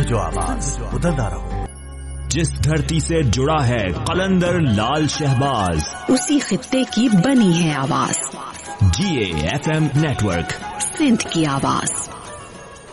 जो आवाज बदलता रहो। जिस धरती से जुड़ा है कलंदर लाल शहबाज, उसी खित्ते की बनी है आवाज। GAFM नेटवर्क, सिंध की आवाज।